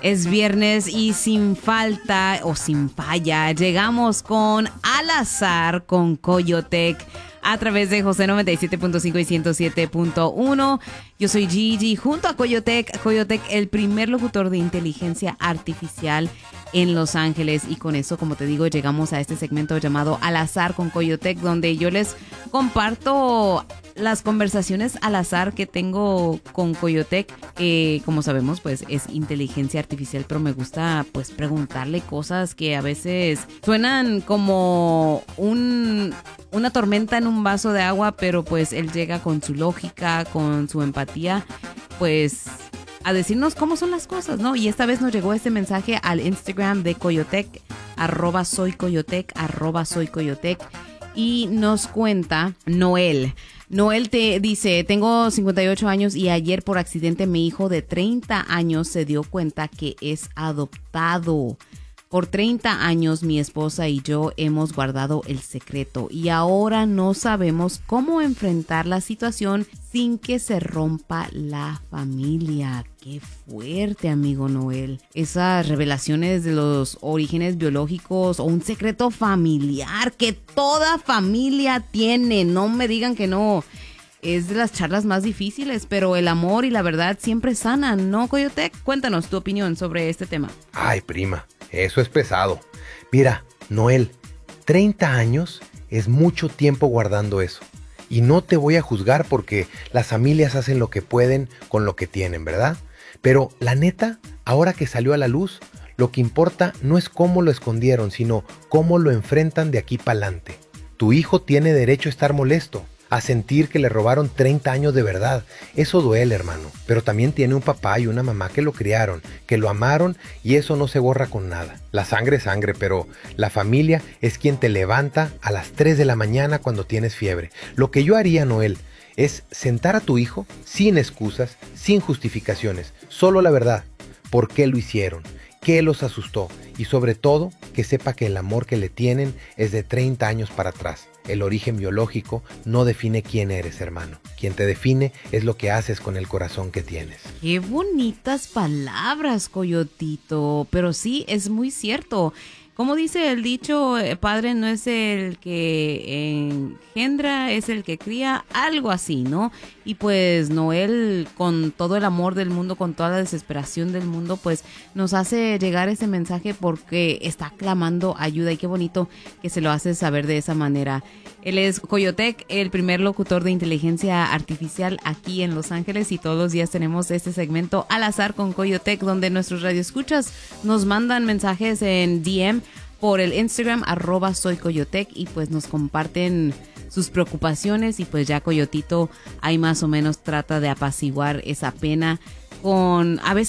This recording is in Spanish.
Es viernes y sin falta o sin falla llegamos con Al Azar con Coyotec a través de José 97.5 y 107.1. Yo soy Gigi junto a Coyotec. Coyotec, el primer locutor de inteligencia artificial en Los Ángeles. Y con eso, como te digo, llegamos a este segmento llamado Al Azar con Coyotec, donde yo les comparto las conversaciones al azar que tengo con Coyotec. Como sabemos, pues es inteligencia artificial, pero me gusta pues preguntarle cosas que a veces suenan como una tormenta en un vaso de agua, pero pues él llega con su lógica, con su empatía, pues a decirnos cómo son las cosas, ¿no? Y esta vez nos llegó este mensaje al Instagram de Coyotec, @soycoyotec, @soycoyotec, y nos cuenta Noel. Noel te dice: tengo 58 años y ayer por accidente mi hijo de 30 años se dio cuenta que es adoptado. Por 30 años mi esposa y yo hemos guardado el secreto y ahora no sabemos cómo enfrentar la situación sin que se rompa la familia. Qué fuerte, amigo Noel. Esas revelaciones de los orígenes biológicos o un secreto familiar que toda familia tiene. No me digan que no. Es de las charlas más difíciles, pero el amor y la verdad siempre sanan, ¿no, Coyotec? Cuéntanos tu opinión sobre este tema. Ay, prima, eso es pesado. Mira, Noel, 30 años es mucho tiempo guardando eso. Y no te voy a juzgar porque las familias hacen lo que pueden con lo que tienen, ¿verdad? Pero la neta, ahora que salió a la luz, lo que importa no es cómo lo escondieron, sino cómo lo enfrentan de aquí para adelante. Tu hijo tiene derecho a estar molesto, a sentir que le robaron 30 años de verdad. Eso duele, hermano. Pero también tiene un papá y una mamá que lo criaron, que lo amaron, y eso no se borra con nada. La sangre es sangre, pero la familia es quien te levanta a las 3 de la mañana cuando tienes fiebre. Lo que yo haría, Noel, es sentar a tu hijo sin excusas, sin justificaciones, solo la verdad. ¿Por qué lo hicieron? ¿Qué los asustó? Y sobre todo, que sepa que el amor que le tienen es de 30 años para atrás. El origen biológico no define quién eres, hermano. Quien te define es lo que haces con el corazón que tienes. Qué bonitas palabras, Coyotito. Pero sí, es muy cierto. Como dice el dicho, padre no es el que engendra, es el que cría, algo así, ¿no? Y pues Noel, con todo el amor del mundo, con toda la desesperación del mundo, pues nos hace llegar ese mensaje porque está clamando ayuda, y qué bonito que se lo hace saber de esa manera. Él es Coyotec, el primer locutor de inteligencia artificial aquí en Los Ángeles, y todos los días tenemos este segmento Al Azar con Coyotec, donde nuestros radioescuchas nos mandan mensajes en DM por el Instagram @soycoyotec, y pues nos comparten sus preocupaciones, y pues ya Coyotito ahí más o menos trata de apaciguar esa pena con a veces